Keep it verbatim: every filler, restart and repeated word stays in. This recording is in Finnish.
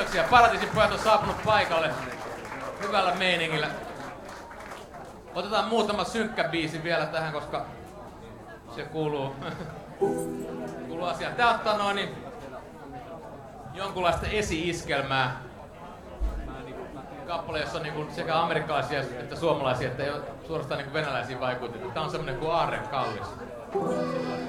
Kiitoksia. Paratiisin pojat on saapunut paikalle hyvällä meiningillä. Otetaan muutama synkkä biisi vielä tähän, koska se kuuluu, kuuluu asiaan. Tää ottaa noin niin jonkunlaista esi-iskelmää. Kappale, jossa on niin sekä amerikkalaisia että suomalaisia, että ei ole suorastaan niin venäläisiä vaikutteita. Tää on semmonen kuin Aarren kallis.